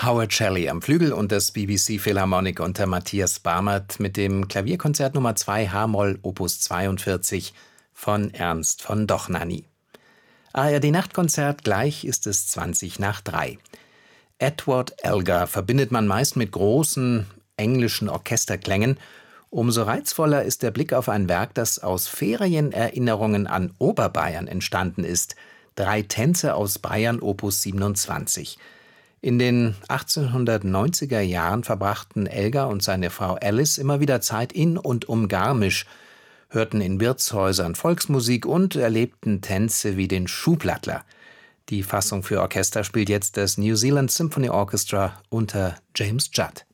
Howard Shelley am Flügel und das BBC Philharmonic unter Matthias Barmert mit dem Klavierkonzert Nummer 2 h-Moll Opus 42 von Ernst von Dohnanyi. ARD Nachtkonzert, gleich ist es 2:20. Edward Elgar verbindet man meist mit großen englischen Orchesterklängen. Umso reizvoller ist der Blick auf ein Werk, das aus Ferienerinnerungen an Oberbayern entstanden ist. 3 Tänze aus Bayern Opus 27. In den 1890er Jahren verbrachten Elgar und seine Frau Alice immer wieder Zeit in und um Garmisch, hörten in Wirtshäusern Volksmusik und erlebten Tänze wie den Schuhplattler. Die Fassung für Orchester spielt jetzt das New Zealand Symphony Orchestra unter James Judd.